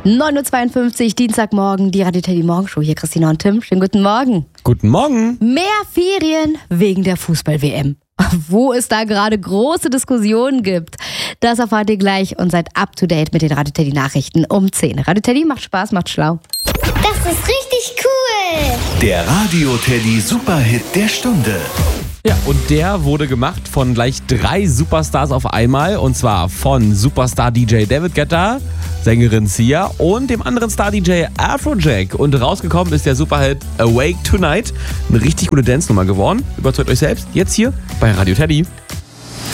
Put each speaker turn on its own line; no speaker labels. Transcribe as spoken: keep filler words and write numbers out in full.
neun Uhr zweiundfünfzig, Dienstagmorgen, die Radio Teddy Morgenshow. Hier Christina und Tim. Schönen guten Morgen.
Guten Morgen.
Mehr Ferien wegen der Fußball-W M. Wo es da gerade große Diskussionen gibt, das erfahrt ihr gleich und seid up to date mit den Radio Teddy Nachrichten um zehn. Radio Teddy macht Spaß, macht schlau.
Das ist richtig cool.
Der Radio Teddy Superhit der Stunde.
Ja, und der wurde gemacht von gleich drei Superstars auf einmal. Und zwar von Superstar-D J David Guetta, Sängerin Sia und dem anderen Star-D J Afrojack. Und rausgekommen ist der Superhit Awake Tonight. Eine richtig gute Dance-Nummer geworden. Überzeugt euch selbst. Jetzt hier bei Radio Teddy.